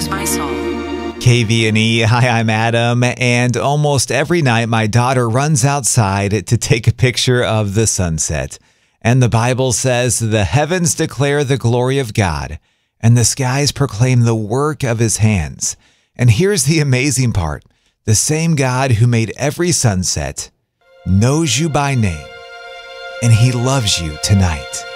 restores my soul. KVNE, hi, I'm Adam, and almost every night my daughter runs outside to take a picture of the sunset. And the Bible says, "The heavens declare the glory of God, and the skies proclaim the work of his hands." And here's the amazing part. The same God who made every sunset knows you by name, and he loves you tonight.